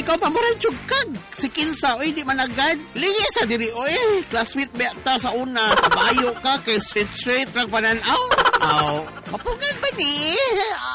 ikaw pamuray tsugkag. Si Kinsa, oy, di managad. Lingi sa diri, oy. Classmate ba ta sa una. Kabayo ka, kay straight lang pananaw. Aw, mapungan ba ni?